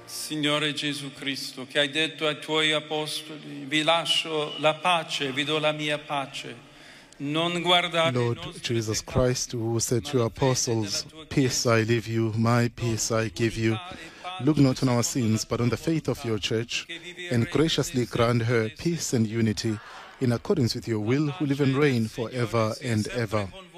Signore Gesù Cristo, che hai detto ai tuoi apostoli, vi lascio la pace, vi do la mia pace. Non guardate i Lord nostri Jesus peccati, Christ, who said ma to your la fede apostles, della tua peace Chiesa. I leave you, my peace I give you. Look not on our sins, but on the faith of your church, and graciously grant her peace and unity, in accordance with your will, who live and reign forever and ever.